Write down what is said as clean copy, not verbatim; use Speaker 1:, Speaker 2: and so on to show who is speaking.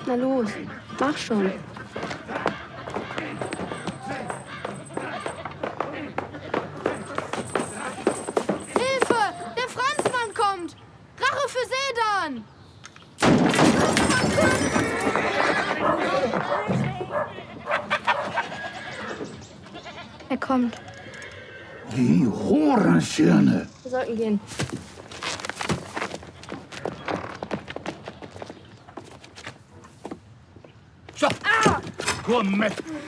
Speaker 1: Na los, mach schon.
Speaker 2: Hilfe! Der Franzmann kommt! Rache für Sedan!
Speaker 1: Er kommt.
Speaker 3: Die Hurenschirne!
Speaker 1: Wir sollten gehen.
Speaker 3: So, komm mit!